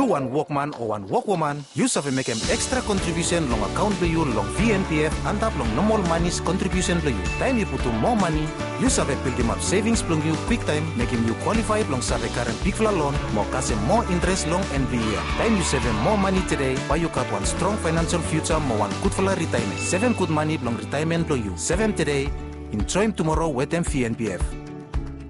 one workman or one workwoman, you have to make an extra contribution long account for you long VNPF and tap long normal money's contribution for you. Time you put to more money, you have to build him up savings long you quick time, making you qualify long sa current big fla loan, more cash more interest long every year. Time you save more money today, why you got one strong financial future, more one good fla retirement. 7 good money long retirement long you. 7 today, enjoy tomorrow with them VNPF.